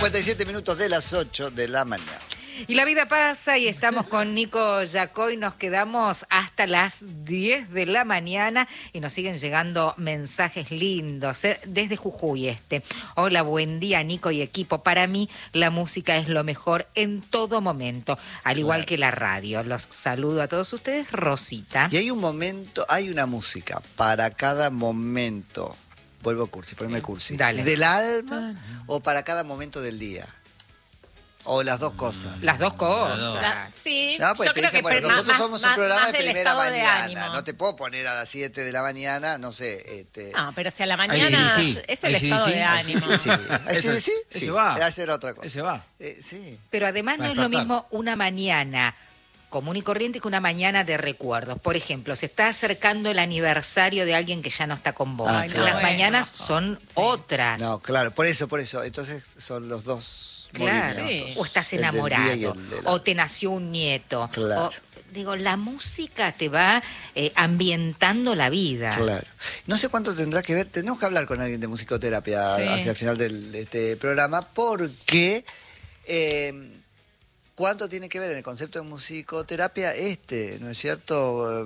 57 minutos de las 8 de la mañana. Y la vida pasa y estamos con Nico Yacoy, nos quedamos hasta las 10 de la mañana y nos siguen llegando mensajes lindos, desde Jujuy Hola, buen día Nico y equipo. Para mí la música es lo mejor en todo momento, al igual que la radio. Los saludo a todos ustedes, Rosita. Y hay un momento, hay una música para cada momento. Vuelvo cursi, poneme cursi. Dale. ¿Del alma o para cada momento del día? O las dos cosas. Las dos cosas. Sí, No, pues yo creo dice, que bueno, nosotros somos un programa de primera mañana. ánimo. No te puedo poner a las 7 de la mañana, no sé. No, pero si a la mañana es el estado de ánimo. Sí, va. Va a ser otra cosa. Ese va. Sí. Pero además no es lo mismo una mañana común y corriente que una mañana de recuerdos. Por ejemplo, se está acercando el aniversario de alguien que ya no está con vos. Claro. Las mañanas son otras. No, claro, por eso. Entonces son los dos. Claro, movimientos. o estás El del día enamorado, y el de la- o te nació un nieto. Claro. La música te va ambientando la vida. Claro. No sé cuánto tendrá que ver, tenemos que hablar con alguien de musicoterapia hacia el final de este programa, porque cuánto tiene que ver en el concepto de musicoterapia ¿no es cierto?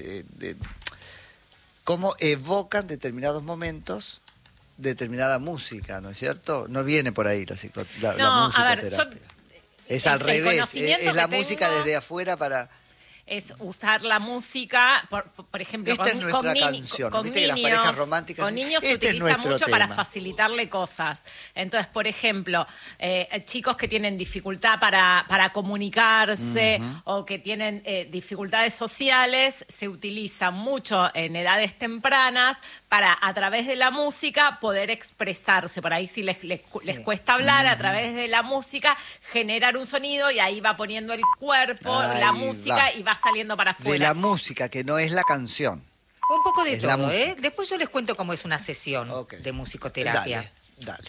Cómo evocan determinados momentos determinada música, ¿no es cierto? No viene por ahí la musicoterapia. A ver, es al revés, es la que música tengo desde afuera para... Es usar la música, por ejemplo, Esta es nuestra canción. ¿Viste que las parejas románticas con dicen, niños se este es utiliza nuestro mucho tema? para facilitarle cosas. Entonces, por ejemplo, chicos que tienen dificultad para comunicarse o que tienen dificultades sociales, se utiliza mucho en edades tempranas para, a través de la música, poder expresarse. Por ahí si les cuesta hablar, a través de la música, generar un sonido y ahí va poniendo el cuerpo, la música y va saliendo para afuera. De la música, que no es la canción. Un poco de Es la todo, música. Después yo les cuento cómo es una sesión de musicoterapia. Dale.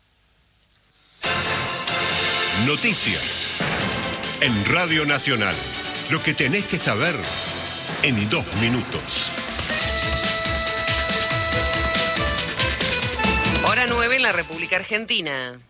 Noticias. En Radio Nacional. Lo que tenés que saber en 2 minutos. Hora 9 en la República Argentina.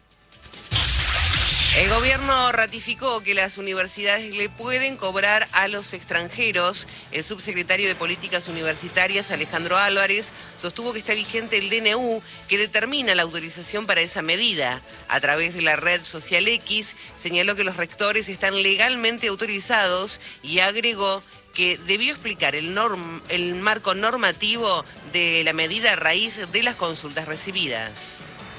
El gobierno ratificó que las universidades le pueden cobrar a los extranjeros. El subsecretario de Políticas Universitarias, Alejandro Álvarez, sostuvo que está vigente el DNU que determina la autorización para esa medida. A través de la red social X, señaló que los rectores están legalmente autorizados y agregó que debió explicar el marco normativo de la medida a raíz de las consultas recibidas.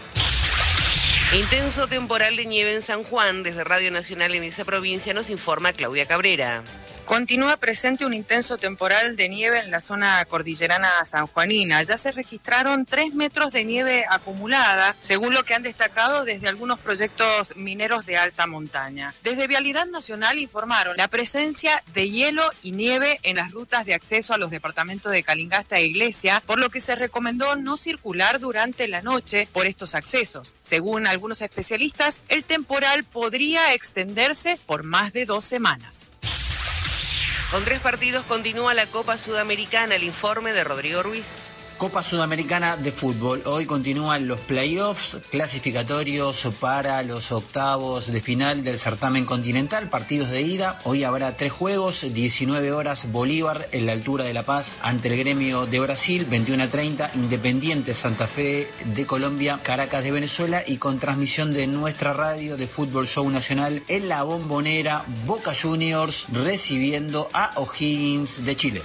Intenso temporal de nieve en San Juan. Desde Radio Nacional en esa provincia nos informa Claudia Cabrera. Continúa presente un intenso temporal de nieve en la zona cordillerana sanjuanina. Ya se registraron 3 metros de nieve acumulada, según lo que han destacado desde algunos proyectos mineros de alta montaña. Desde Vialidad Nacional informaron la presencia de hielo y nieve en las rutas de acceso a los departamentos de Calingasta e Iglesia, por lo que se recomendó no circular durante la noche por estos accesos. Según algunos especialistas, el temporal podría extenderse por más de 2 semanas. Con 3 partidos continúa la Copa Sudamericana. El informe de Rodrigo Ruiz. Copa Sudamericana de Fútbol. Hoy continúan los playoffs clasificatorios para los octavos de final del certamen continental, partidos de ida. Hoy habrá 3 juegos, 19 horas Bolívar en la altura de La Paz ante el Gremio de Brasil, 21:30 Independiente Santa Fe de Colombia, Caracas de Venezuela, y con transmisión de nuestra radio de Fútbol Show Nacional en La Bombonera, Boca Juniors recibiendo a O'Higgins de Chile.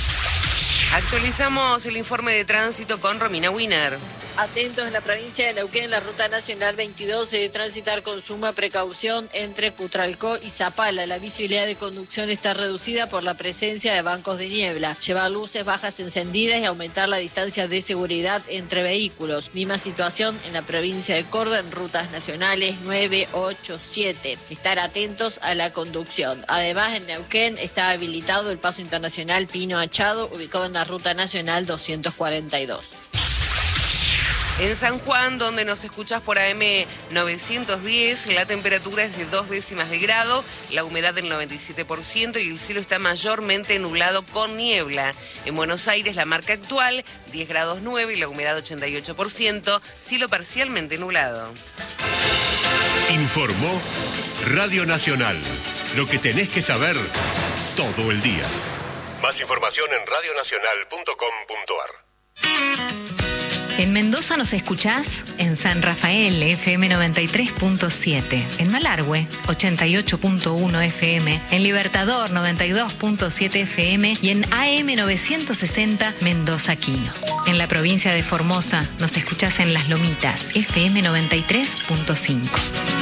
Actualizamos el informe de tránsito con Romina Wiener. Atentos en la provincia de Neuquén, la ruta nacional 22 se debe transitar con suma precaución entre Cutralcó y Zapala. La visibilidad de conducción está reducida por la presencia de bancos de niebla. Llevar luces bajas encendidas y aumentar la distancia de seguridad entre vehículos. Misma situación en la provincia de Córdoba en rutas nacionales 9, 8, 7. Estar atentos a la conducción. Además, en Neuquén está habilitado el paso internacional Pino Achado, ubicado en la ruta nacional 242. En San Juan, donde nos escuchas por AM 910, la temperatura es de 2 décimas de grado, la humedad del 97% y el cielo está mayormente nublado con niebla. En Buenos Aires, la marca actual, 10 grados 9 y la humedad 88%, cielo parcialmente nublado. Informó Radio Nacional. Lo que tenés que saber todo el día. Más información en radionacional.com.ar. En Mendoza nos escuchás en San Rafael, FM 93.7, en Malargüe, 88.1 FM, en Libertador, 92.7 FM y en AM 960 Mendoza Quino. En la provincia de Formosa nos escuchás en Las Lomitas, FM 93.5.